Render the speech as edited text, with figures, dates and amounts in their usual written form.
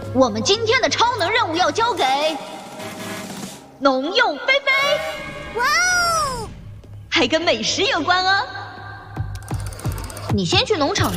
我们今天的超能任务要交给农用菲菲。 哇哦！ 还跟美食有关哦。你先去农场